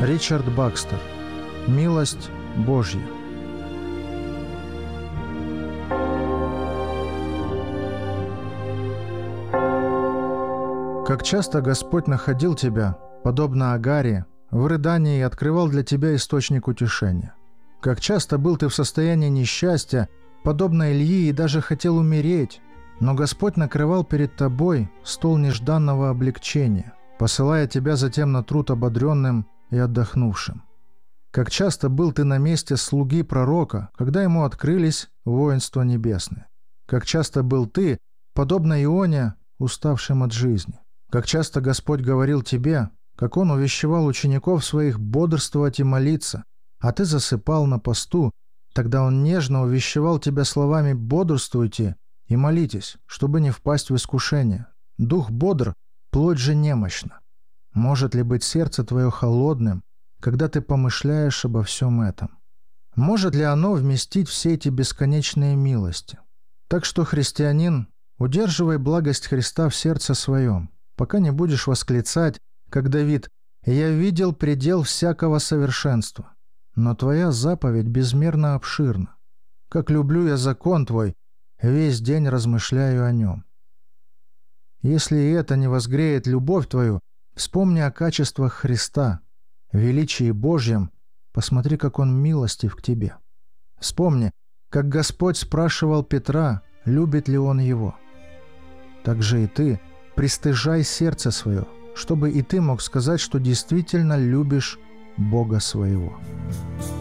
Ричард Бакстер. Милость Божья. Как часто Господь находил тебя, подобно Агаре, в рыдании и открывал для тебя источник утешения. Как часто был ты в состоянии несчастья, подобно Ильи, и даже хотел умереть, но Господь накрывал перед тобой стол нежданного облегчения, посылая тебя затем на труд ободренным и отдохнувшим. Как часто был ты на месте слуги пророка, когда ему открылись воинства небесные. Как часто был ты, подобно Ионе, уставшим от жизни. Как часто Господь говорил тебе, как Он увещевал учеников своих бодрствовать и молиться, а ты засыпал на посту, тогда Он нежно увещевал тебя словами «бодрствуйте» и молитесь, чтобы не впасть в искушение. Дух бодр, плоть же немощна. Может ли быть сердце твое холодным, когда ты помышляешь обо всем этом? Может ли оно вместить все эти бесконечные милости? Так что, христианин, удерживай благость Христа в сердце своем, пока не будешь восклицать, как Давид: «Я видел предел всякого совершенства, но Твоя заповедь безмерно обширна. Как люблю я закон Твой, весь день размышляю о нем». Если и это не возгреет любовь твою, вспомни о качествах Христа, величии Божьем, посмотри, как Он милостив к тебе. Вспомни, как Господь спрашивал Петра, любит ли он его. Так же и ты пристыжай сердце свое, чтобы и ты мог сказать, что действительно любишь Бога своего.